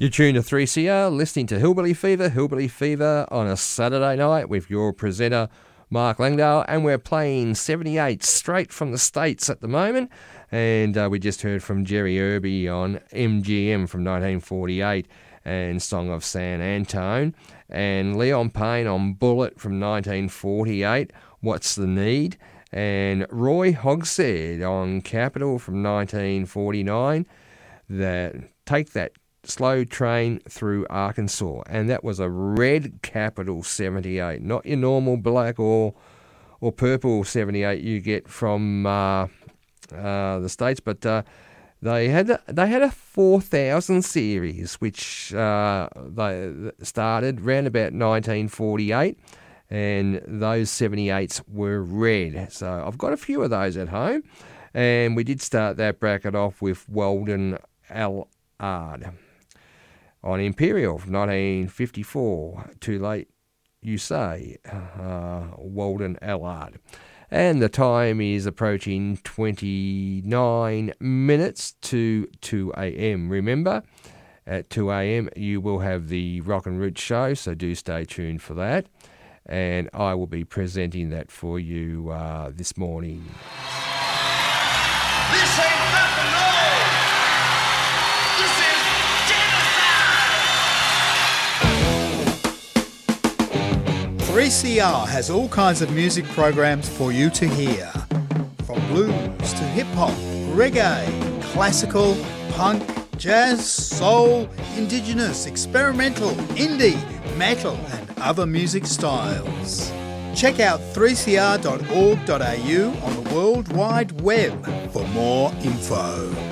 You're tuned to 3CR, listening to Hillbilly Fever on a Saturday night with your presenter, Mark Langdale, and we're playing 78 straight from the States at the moment. And we just heard from Jerry Irby on MGM from 1948 and Song of San Antone, and Leon Payne on Bullet from 1948, What's the Need, and Roy Hogshead on Capital from 1949, that Take That Slow Train Through Arkansas. And that was a red Capital 78, not your normal black or purple 78 you get from the States, but they had a 4000 series, which they started around about 1948, and those 78s were red. So I've got a few of those at home, and we did start that bracket off with Weldon Allard on Imperial from 1954. Too Late, You Say, Weldon Allard. And the time is approaching 29 minutes to 2 a.m. Remember, at 2 a.m. you will have the Rock and Root Show, so do stay tuned for that. And I will be presenting that for you this morning. This ain't nothing, no! This is genocide! 3CR has all kinds of music programs for you to hear. From blues to hip-hop, reggae, classical, punk, jazz, soul, indigenous, experimental, indie, metal and other music styles. Check out 3cr.org.au on the World Wide Web for more info.